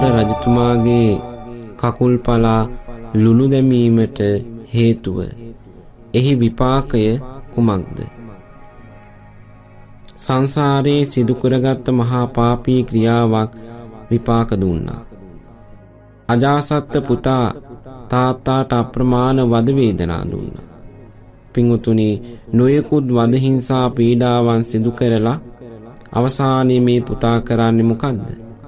රජතුමාගේ කකුල් පලා ලුණු දැමීමට හේතුව එහි විපාකය කුමක්ද? සංසාරේ සිදු කරගත් මහා පාපී ක්‍රියාවක් විපාක දුන්නා. අජාසත් පුතා තාත්තාට අප්‍රමාණ වද වේදනා දුන්නා. පින්වතුනි, නොයෙකුත් වද හිංසා පීඩාවන් සිදු කරලා අවසානයේ මේ පුතා කරන්නේ මොකද්ද?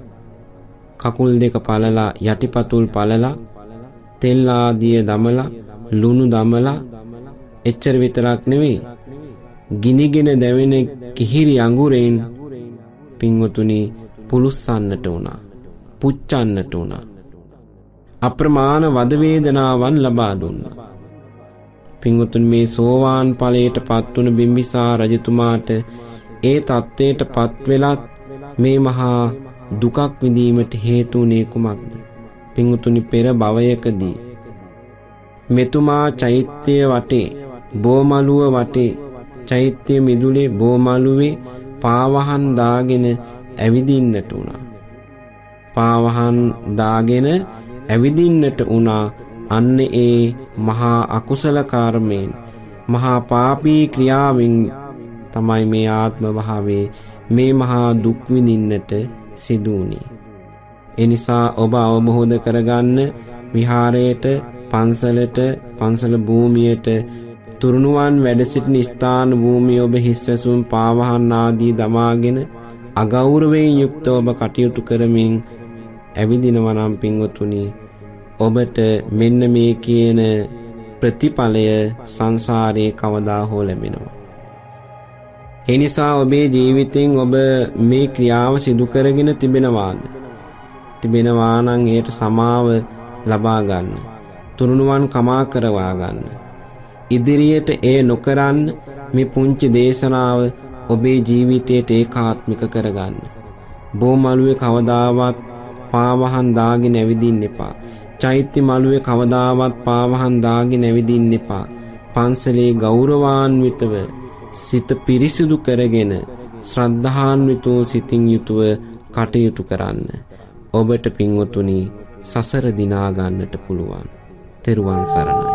කකුල් දෙක පළලා යටිපතුල් පළලා තෙල් ආදිය දමලා ලුණු දමලා එච්චර විතරක් නෙවෙයි, ගිනිගෙන දැවෙන කිහිරි අඟුරෙන් පින්වතුනි පුලුස්සන්නට උනා, පුච්චන්නට උනා. අප්‍රමාණ වද වේදනාවන් ලබා දුන්නා. පින්වතුනි, මේ සෝවාන් ඵලයට පත් වුණ බිම්බිසාර රජතුමාට ඒ தත්ත්වයට පත් වෙලත් මේ මහා දුකක් විඳීමට හේතු වුණේ කුමක්ද? පින්වතුනි, පෙර භවයකදී මෙතුමා චෛත්‍ය වටේ, බෝමළුව වටේ, චෛත්‍ය මිදුලේ බෝමළුවේ පාවහන් දාගෙන ඇවිදින්නට උනා. පාවහන් දාගෙන ඇවිදින්නට උනා. අන්න ඒ මහා අකුසල කර්මයෙන්, මහා පාපී ක්‍රියාවෙන් තමයි මේ ආත්ම භාවයේ මේ මහා දුක් විඳින්නට සිදු වුණේ. ඒ නිසා ඔබ අවබෝධ කරගන්න, විහාරයට, පන්සලට, පන්සල භූමියට, තුරුණුවන් වැඩ සිටින ස්ථාන භූමිය ඔබ හිස්වැසුම් පාවහන් ආදී දමාගෙන අගෞරවයෙන් යුක්තව ඔබ කටයුතු කරමින් ඇවිදිනවා නම් පින්වතුනි, ඔබට මෙන්න මේ කියන ප්‍රතිඵලය සංසාරේ කවදා හෝ ලැබෙනවා. ඒ නිසා ඔබේ ජීවිතෙන් ඔබ මේ ක්‍රියාව සිදු කරගෙන තිබෙනවාද? තිබෙනවා නම් ඒට සමාව ලබා ගන්න. තුරුණුවන් කමා කරවා ගන්න. ඉදිරියට ඒ නොකරන්න මේ පුංචි දේශනාව ඔබේ ජීවිතයට ඒකාත්මික කරගන්න. බෝමළුවේ කවදාවත් පාවහන් දාගෙන ඇවිදින්න එපා. චෛත්‍ය මළුවේ කවදාවත් පාවහන් දාගෙන ඇවිදින්න එපා. පන්සලේ ගෞරවාන්විතව සිත පිරිසිදු කරගෙන ශ්‍රද්ධාන්විතව සිතින් යුතුව කටයුතු කරන්න. ඔබට පින්වතුනි සසර දිනා ගන්නට පුළුවන්. තෙරුවන් සරණයි.